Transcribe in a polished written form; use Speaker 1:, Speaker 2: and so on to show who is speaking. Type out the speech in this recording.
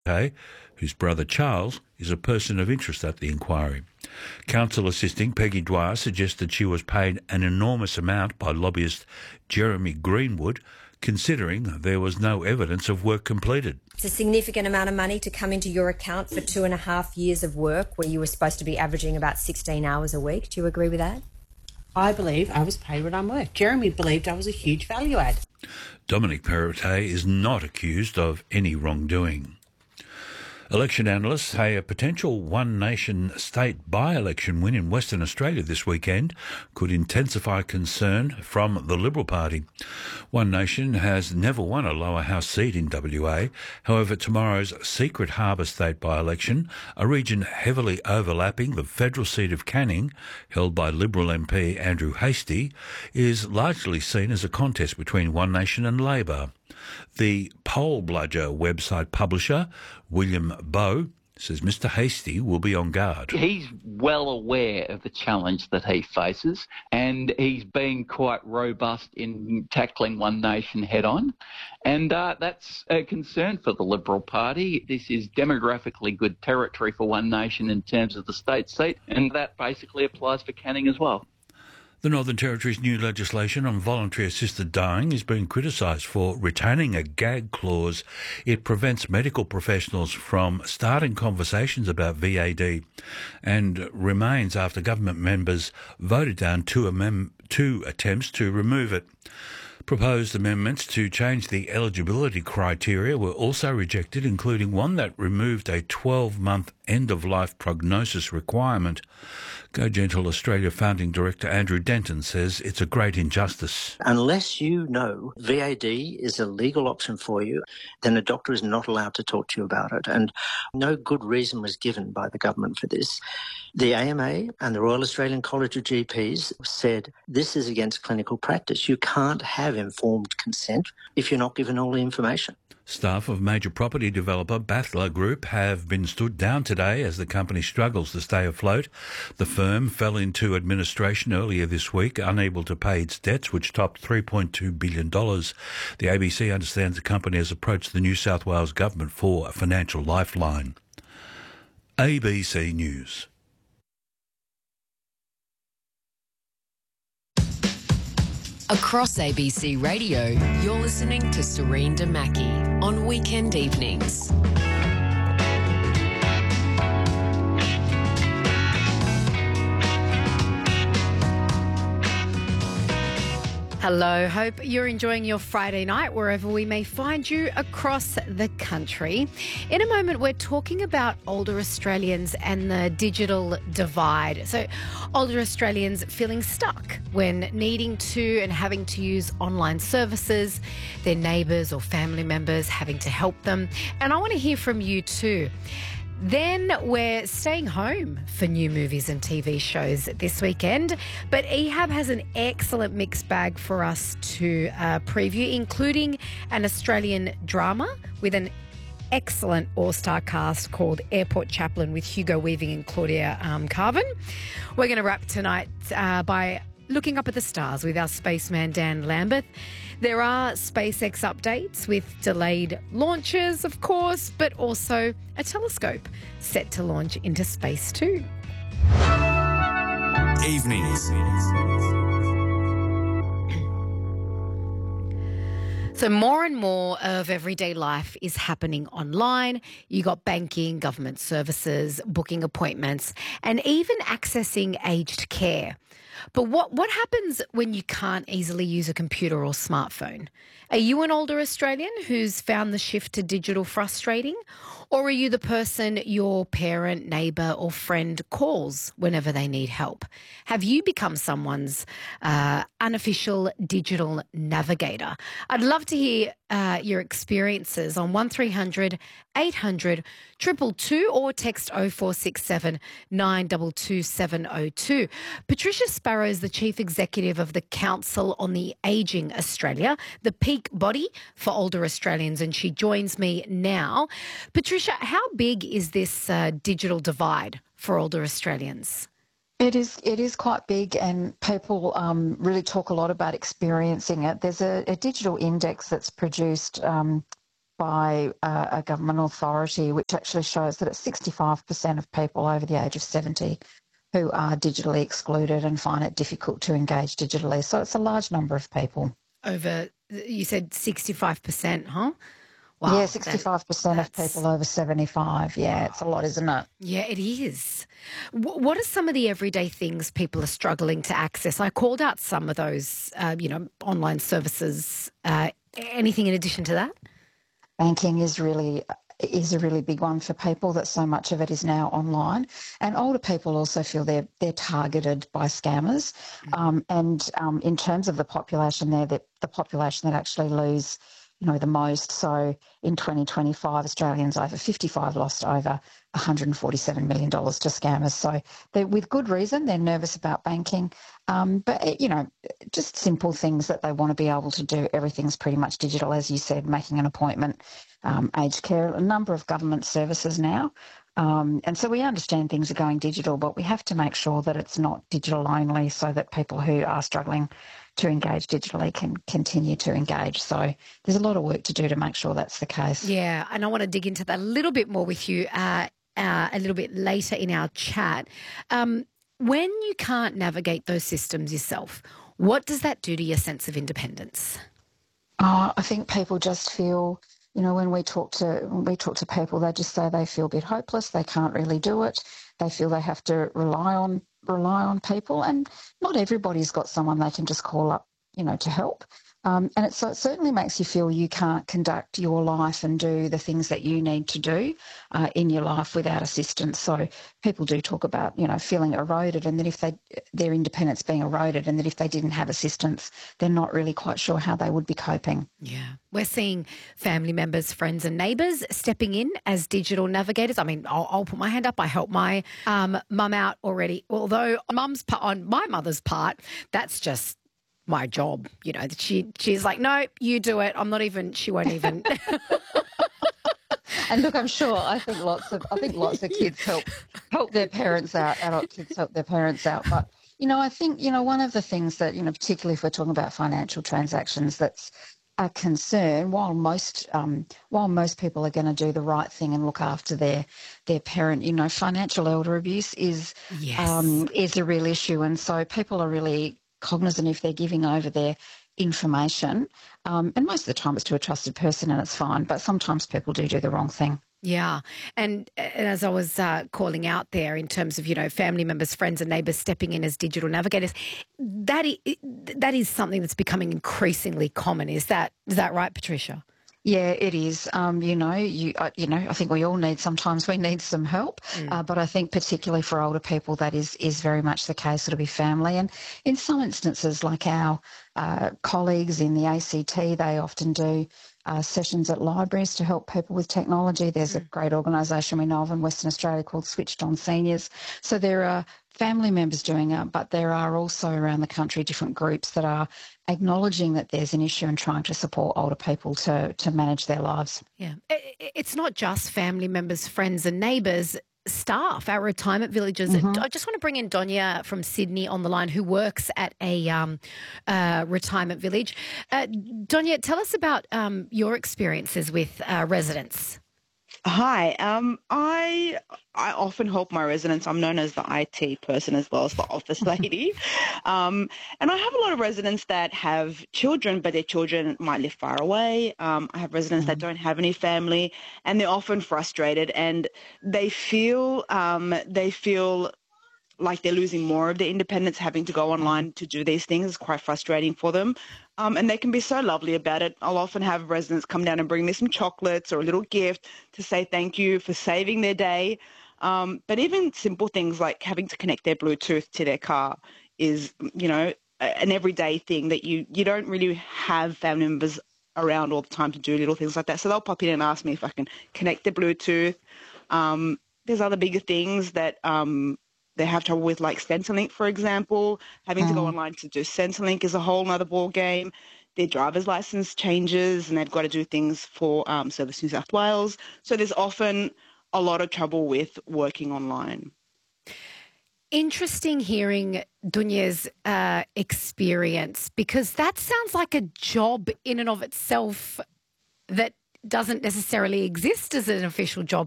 Speaker 1: whose brother Charles is a person of interest at the inquiry. Counsel assisting Peggy Dwyer suggested she was paid an enormous amount by lobbyist Jeremy Greenwood, considering there was no evidence of work completed.
Speaker 2: It's a significant amount of money to come into your account for 2.5 years of work where you were supposed to be averaging about 16 hours a week. Do you agree with that?
Speaker 3: I believe I was paid what I'm worth. Jeremy believed I was a huge value add.
Speaker 1: Dominic Perrottet is not accused of any wrongdoing. Election analysts say a potential One Nation state by-election win in Western Australia this weekend could intensify concern from the Liberal Party. One Nation has never won a lower house seat in WA. However, tomorrow's Secret Harbour state by-election, a region heavily overlapping the federal seat of Canning, held by Liberal MP Andrew Hastie, is largely seen as a contest between One Nation and Labor. The Poll Bludger website publisher, William Bowe, says Mr Hastie will be on guard.
Speaker 4: He's well aware of the challenge that he faces, and he's been quite robust in tackling One Nation head-on, and that's a concern for the Liberal Party. This is demographically good territory for One Nation in terms of the state seat, and that basically applies for Canning as well.
Speaker 1: The Northern Territory's new legislation on voluntary assisted dying is being criticised for retaining a gag clause. It prevents medical professionals from starting conversations about VAD and remains after government members voted down two attempts to remove it. Proposed amendments to change the eligibility criteria were also rejected, including one that removed a 12-month end-of-life prognosis requirement. Go Gentle Australia founding director Andrew Denton says it's a great injustice.
Speaker 5: Unless you know VAD is a legal option for you, then a doctor is not allowed to talk to you about it. And no good reason was given by the government for this. The AMA and the Royal Australian College of GPs said this is against clinical practice. You can't have informed consent if you're not given all the information.
Speaker 1: Staff of major property developer Battler Group have been stood down today as the company struggles to stay afloat. The firm fell into administration earlier this week, unable to pay its debts, which topped $3.2 billion. The ABC understands the company has approached the New South Wales government for a financial lifeline. ABC News.
Speaker 6: Across ABC Radio, you're listening to Serene Damaki on weekend evenings.
Speaker 7: Hello, hope you're enjoying your Friday night wherever we may find you across the country. In a moment, we're talking about older Australians and the digital divide. So, older Australians feeling stuck when needing to and having to use online services, their neighbours or family members having to help them. And I want to hear from you too. Then we're staying home for new movies and TV shows this weekend, but Ehab has an excellent mixed bag for us to preview, including an Australian drama with an excellent all-star cast called Airport Chaplain with Hugo Weaving and Claudia Carvin. We're going to wrap tonight by looking up at the stars with our spaceman Dan Lambeth. There are SpaceX updates with delayed launches, of course, but also a telescope set to launch into space too.
Speaker 8: Evenings.
Speaker 7: So more and more of everyday life is happening online. You got banking, government services, booking appointments, and even accessing aged care. But what happens when you can't easily use a computer or smartphone? Are you an older Australian who's found the shift to digital frustrating? Or are you the person your parent, neighbour or friend calls whenever they need help? Have you become someone's unofficial digital navigator? I'd love to hear your experiences on 1300 800 222 or text 0467 922 702. Patricia Sparrow is the Chief Executive of the Council on the Ageing Australia, the peak body for older Australians, and she joins me now. Patricia, how big is this digital divide for older Australians?
Speaker 9: It is quite big, and people really talk a lot about experiencing it. There's a digital index that's produced by a government authority, which actually shows that it's 65% of people over the age of 70 who are digitally excluded and find it difficult to engage digitally. So it's a large number of people.
Speaker 7: You said 65%, huh? Wow,
Speaker 9: yeah, 65% of people over 75. Yeah, it's a lot, isn't it?
Speaker 7: Yeah, it is. What are some of the everyday things people are struggling to access? I called out some of those, online services. Anything in addition to that?
Speaker 9: Banking is a really big one for people, that so much of it is now online. And older people also feel they're targeted by scammers. In terms of the population there, the population that actually lose, the most. So in 2025, Australians over 55 lost over $147 million to scammers. So with good reason, they're nervous about banking. But just simple things that they want to be able to do. Everything's pretty much digital, as you said, making an appointment, aged care, a number of government services now. And so we understand things are going digital, but we have to make sure that it's not digital only, so that people who are struggling to engage digitally can continue to engage. So there's a lot of work to do to make sure that's the case.
Speaker 7: Yeah, and I want to dig into that a little bit more with you a little bit later in our chat. When you can't navigate those systems yourself, what does that do to your sense of independence?
Speaker 9: I think people just feel, when we talk to people, they just say they feel a bit hopeless. They can't really do it. They feel they have to rely on people, and not everybody's got someone they can just call up, to help. And it certainly makes you feel you can't conduct your life and do the things that you need to do in your life without assistance. So people do talk about, feeling eroded, and that their independence being eroded, and that if they didn't have assistance, they're not really quite sure how they would be coping.
Speaker 7: Yeah. We're seeing family members, friends and neighbours stepping in as digital navigators. I mean, I'll put my hand up. I helped my mum out already, although on my mother's part, that's just my job. She's like, no, you do it. She won't even.
Speaker 9: And look, I think lots of kids help their parents out. Adult kids help their parents out. But, I think, one of the things that, particularly if we're talking about financial transactions, that's a concern, while most people are going to do the right thing and look after their parent, financial elder abuse is a real issue. And so people are really cognizant if they're giving over their information, and most of the time it's to a trusted person and it's fine, but sometimes people do the wrong thing.
Speaker 7: Yeah. And as I was calling out there in terms of, family members, friends and neighbours stepping in as digital navigators, that is something that's becoming increasingly common. Is that right, Patricia?
Speaker 9: Yeah, it is. I think we all need some help, but I think particularly for older people, that is very much the case. It'll be family. And in some instances, like our colleagues in the ACT, they often do sessions at libraries to help people with technology. There's a great organisation we know of in Western Australia called Switched On Seniors. So there are family members doing it, but there are also around the country different groups that are acknowledging that there's an issue and trying to support older people to manage their lives.
Speaker 7: Yeah. It's not just family members, friends and neighbours. Staff, our retirement villages. I just want to bring in Donya from Sydney on the line, who works at a retirement village. Donya, tell us about your experiences with residents.
Speaker 8: Hi. I often help my residents. I'm known as the IT person as well as the office lady. And I have a lot of residents that have children, but their children might live far away. I have residents that don't have any family, and they're often frustrated, and they feel like they're losing more of their independence, having to go online to do these things is quite frustrating for them. And they can be so lovely about it. I'll often have residents come down and bring me some chocolates or a little gift to say thank you for saving their day. But even simple things like having to connect their Bluetooth to their car is, an everyday thing that you don't really have family members around all the time to do little things like that. So they'll pop in and ask me if I can connect their Bluetooth. There's other bigger things that they have trouble with, like Centrelink, for example. Having to go online to do Centrelink is a whole other ball game. Their driver's license changes, and they've got to do things for Service New South Wales. So there's often a lot of trouble with working online.
Speaker 7: Interesting hearing Donya's experience, because that sounds like a job in and of itself that doesn't necessarily exist as an official job.